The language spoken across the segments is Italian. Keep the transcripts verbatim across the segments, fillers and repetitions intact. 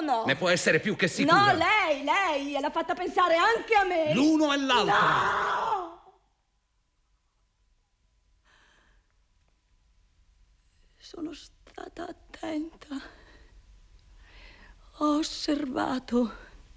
no. Ne può essere più che sicura. No, lei, lei, l'ha fatta pensare anche a me. L'uno e l'altro. No! Sono stata attenta. Ho osservato,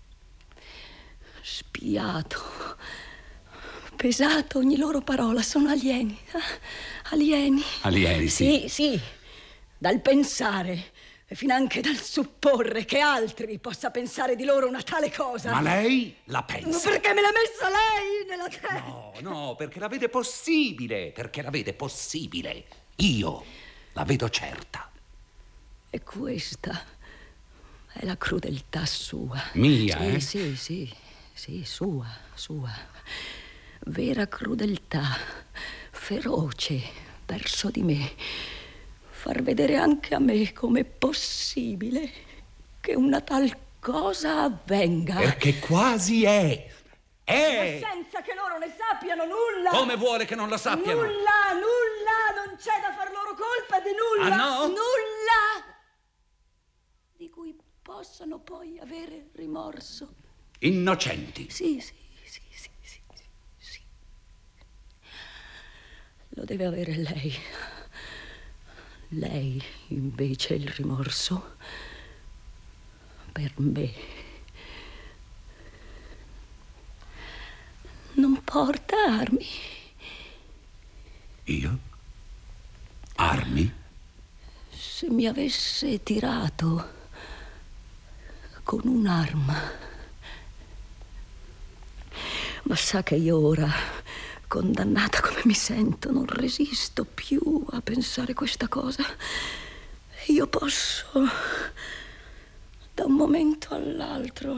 spiato, pesato ogni loro parola. Sono alieni. Alieni. Alieni, sì. Sì, sì. Dal pensare e finanche dal supporre che altri possa pensare di loro una tale cosa. Ma lei la pensa. Perché me l'ha messa lei nella testa? No, no, perché la vede possibile. Perché la vede possibile. Io la vedo certa. E questa è la crudeltà sua. Mia, sì, eh? Sì, sì, sì, sua, sua. Vera crudeltà, feroce verso di me. Far vedere anche a me com'è possibile che una tal cosa avvenga. Perché quasi è. È. Ma senza che loro ne sappiano nulla. Come vuole che non lo sappiano? Nulla, nulla, non c'è da far loro colpa di nulla. Ah, no? Nulla di cui possano poi avere rimorso. Innocenti. Sì, sì, sì, sì, sì, sì, sì. Lo deve avere lei. Lei, invece, il rimorso per me. Non porta armi. Io? Armi? Se mi avesse tirato con un'arma. Ma sa che io ora, condannata come mi sento, non resisto più a pensare questa cosa. Io posso, da un momento all'altro.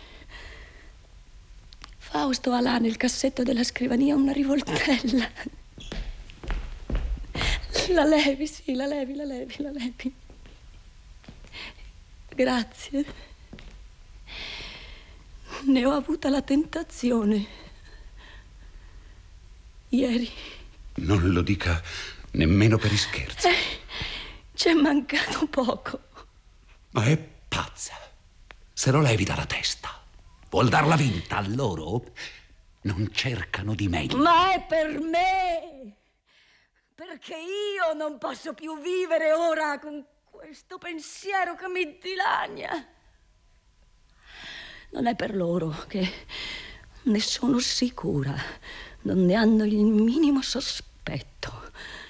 Fausto ha là nel cassetto della scrivania una rivoltella. La levi, sì, la levi, la levi, la levi. Grazie. Ne ho avuta la tentazione. Ieri. Non lo dica nemmeno per ischerzo. Eh, c'è mancato poco. Ma è pazza. Se lo levi dalla testa. Vuol darla vinta a loro? Non cercano di meglio. Ma è per me. Perché io non posso più vivere ora con questo pensiero che mi dilania. Non è per loro, che ne sono sicura. Non ne hanno il minimo sospetto.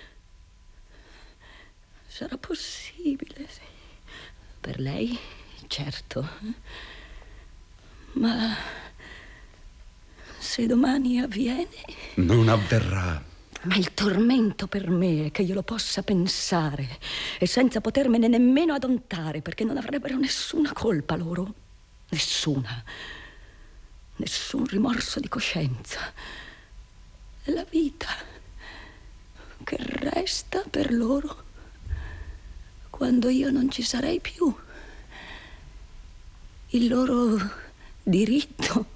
Sarà possibile, sì. Per lei, certo. Ma se domani avviene... Non avverrà. Ma il tormento per me è che io lo possa pensare e senza potermene nemmeno adontare, perché non avrebbero nessuna colpa loro. Nessuna. Nessun rimorso di coscienza. È la vita che resta per loro quando io non ci sarei più. Il loro diritto.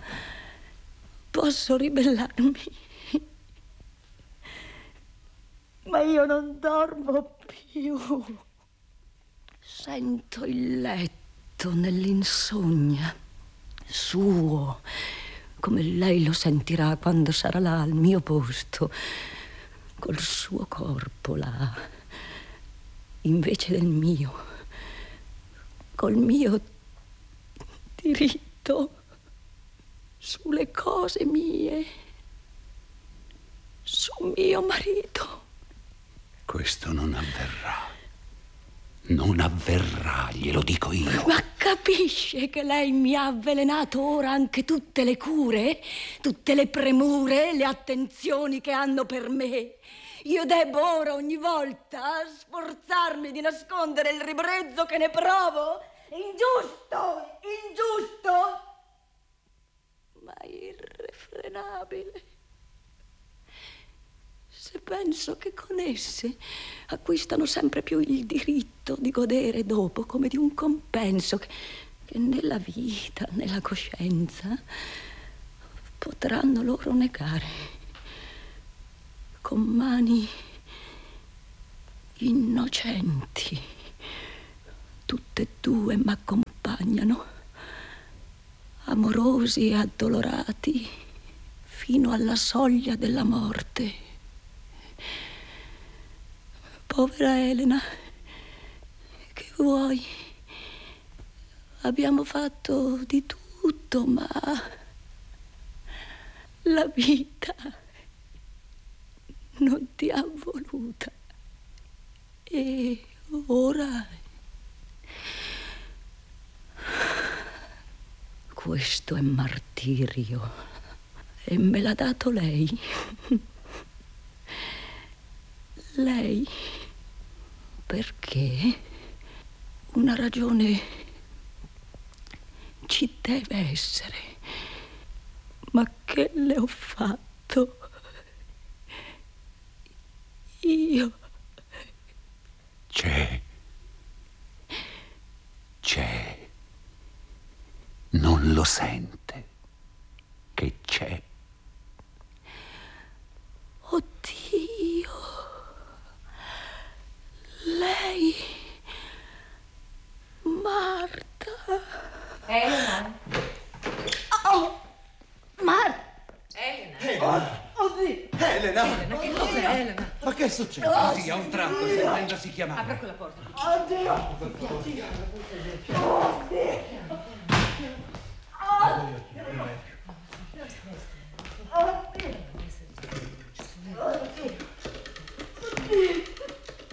Posso ribellarmi. Ma io non dormo più. Sento il letto nell'insonnia suo, come lei lo sentirà quando sarà là al mio posto, col suo corpo là, invece del mio, col mio diritto sulle cose mie, su mio marito. Questo non avverrà. Non avverrà, glielo dico io. Ma capisce che lei mi ha avvelenato ora anche tutte le cure, tutte le premure, le attenzioni che hanno per me? Io debbo ora ogni volta sforzarmi di nascondere il ribrezzo che ne provo? Ingiusto, ingiusto, ma irrefrenabile. Se penso che con esse acquistano sempre più il diritto di godere dopo come di un compenso che, che nella vita, nella coscienza potranno loro negare con mani innocenti, tutte e due m'accompagnano accompagnano, amorosi e addolorati, fino alla soglia della morte. Povera Elena, che vuoi? Abbiamo fatto di tutto, ma la vita non ti ha voluta. E ora questo è martirio e me l'ha dato lei. Lei, perché una ragione ci deve essere. Ma che le ho fatto? Io. C'è. C'è. Non lo sente che c'è. Oddio. Lei. Marta. Elena. Oh, Marta. Elena. Elena. Oddio. Elena. Elena, che cos'è, Elena? Ma che succede? Così, a un tratto, sentendosi chiamare. Apra quella porta. Oddio.